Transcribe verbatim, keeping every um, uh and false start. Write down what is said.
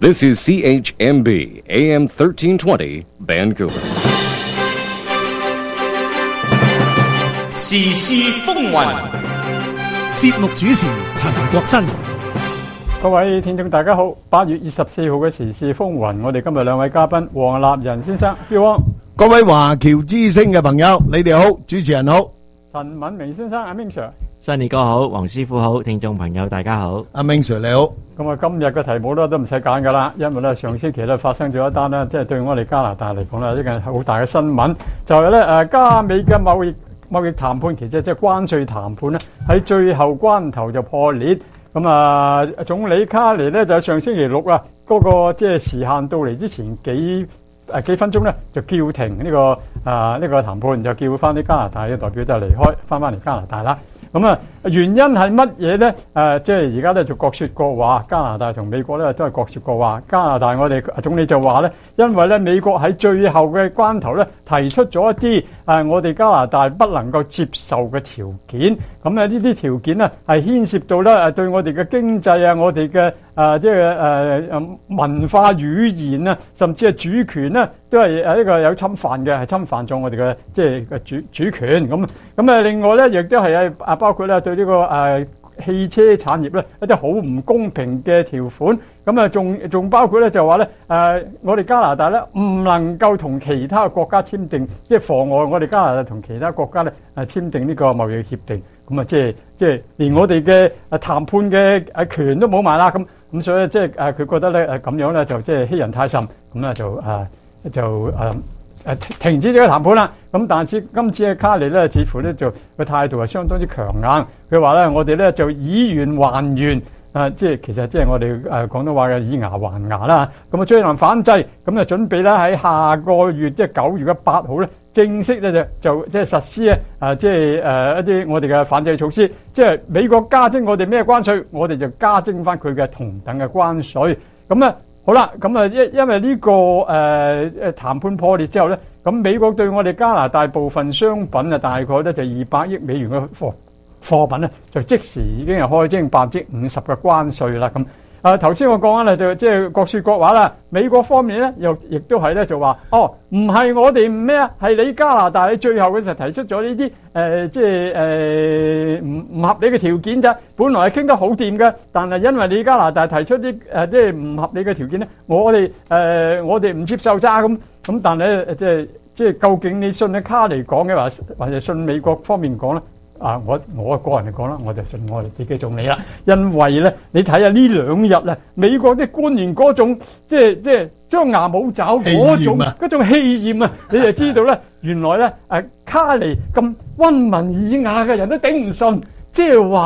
This is C H M B A M thirteen twenty Vancouver. 時事風雲， 節目主持陳國新。 各位聽眾大家好，八月二十四號嘅時事風雲，我哋今日兩位嘉賓黃立仁先生，標汪； 各位華僑之聲嘅朋友，你哋好，主持人好， 陳敏明先生阿明 Sir， 新年哥好，黃師傅好，聽眾朋友大家好， 阿明 Sir 你好。 咁啊，今日嘅題目咧都唔使揀噶啦，因為咧上星期咧發生咗一單咧，即係對我哋加拿大嚟講咧，一件好大嘅新聞，就係咧誒加美嘅貿易貿易談判，其實即係關稅談判咧，喺最後關頭就破裂。咁啊，總理卡尼咧就喺上星期六啊，嗰個即係時限到嚟之前幾誒幾分鐘咧，就叫停呢個啊呢個談判，就叫翻啲加拿大嘅代表就離開，翻翻嚟加拿大啦。咁啊，原因係乜嘢咧？誒，即係而家咧就各説各話，加拿大同美國咧都係各説各話。加拿大我哋總理就話咧，因為咧美國喺最後嘅關頭咧提出咗一啲誒我哋加拿大不能夠接受嘅條件。咁咧呢啲條件咧係牽涉到咧誒對我哋嘅經濟啊、我哋嘅誒即係誒誒文化語言啊，甚至係主權咧，都係誒呢個有侵犯嘅，係侵犯咗我哋嘅即係嘅主主權。咁咁啊，另外咧亦都係誒啊包括咧對呢個誒汽車產業咧一啲好唔公平嘅條款。咁啊，仲仲包括咧就話咧誒，我哋加拿大咧唔能夠同其他國家簽訂，即係妨礙我哋加拿大同其他國家咧誒簽訂呢個貿易協定。咁啊，即係即係連我哋嘅誒談判嘅誒權都冇埋啦。咁咁所以即係誒佢覺得咧誒咁樣咧就即係欺人太甚。咁咧就誒就誒誒停止呢個談判啦。咁但係今次嘅卡尼咧，似乎咧就個態度係相當之強硬。佢話咧，我哋咧就以圓還圓。啊，即係其實即係我哋誒廣東話嘅以牙還牙啦。咁啊，將來反制，咁啊準備咧喺下個月即係九月嘅八號咧，正式咧就就即係實施咧啊，即係誒一啲我哋嘅反制措施。即係美國加徵我哋咩關稅，我哋就加徵翻佢嘅同等嘅關稅。咁啊好啦，咁啊因因為呢個誒誒談判破裂之後咧，咁美國對我哋加拿大部分商品啊，大概咧就二百億美元嘅貨。貨品咧就即時已經係開徵百分之五十嘅關稅啦。咁啊頭先我講緊咧就即係各説各話啦。美國方面咧又亦都係咧就話哦，唔係我哋咩啊，係你加拿大你最後嘅時候提出咗呢啲誒即係誒唔唔合理嘅條件咋。本來係傾得好掂嘅，但係因為你加拿大提出啲誒即係唔合理嘅條件咧，我哋誒、呃、我哋唔接受咋。咁咁但係咧即係即係究竟你信阿卡尼講嘅話，或者信美國方面講咧？啊！我我個人嚟講啦，我就信我哋自己總理啦。因為咧，你睇下呢兩日咧，美國啲官員嗰種即係即係張牙舞爪嗰種嗰種氣焰啊，你就知道咧，原來咧誒卡尼咁溫文爾雅嘅人都頂唔順，即係話。